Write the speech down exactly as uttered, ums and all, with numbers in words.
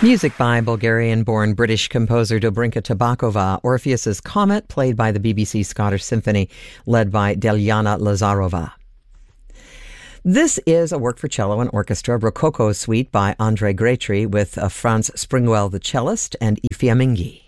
Music by Bulgarian-born British composer Dobrinka Tabakova, Orpheus's Comet, played by the B B C Scottish Symphony, led by Delyana Lazarova. This is a work for cello and orchestra, Rococo Suite by Andrei Gretry, with uh, Franz Springwell, the cellist, and Ifiamingi.